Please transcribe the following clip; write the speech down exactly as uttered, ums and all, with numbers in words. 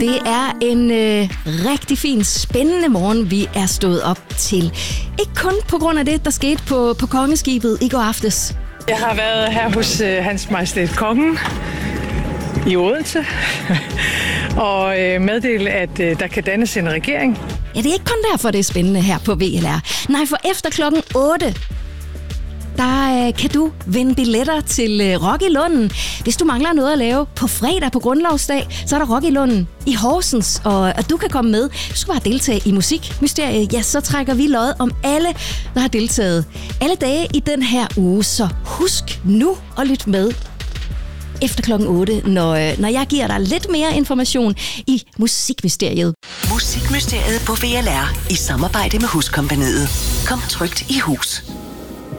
Det er en øh, rigtig fin, spændende morgen, vi er stået op til. Ikke kun på grund af det, der skete på, på Kongeskibet i går aftes. Jeg har været her hos øh, Hans Majestæt Kongen i Odense og øh, meddele, at øh, der kan dannes en regering. Ja, det er ikke kun derfor, det er spændende her på V L R. Nej, for efter klokken otte, der øh, kan du vinde billetter til øh, Rock i Lunden. Hvis du mangler noget at lave på fredag på Grundlovsdag, så er der Rock i Lunden i Horsens, og, og du kan komme med. Du skal bare deltage i Musikmysteriet. Ja, så trækker vi lod om alle, der har deltaget alle dage i den her uge. Så husk nu at lytte med efter klokken otte, når, når jeg giver dig lidt mere information i Musikmysteriet. Musikmysteriet på V L R i samarbejde med Huskompagniet. Kom trygt i hus.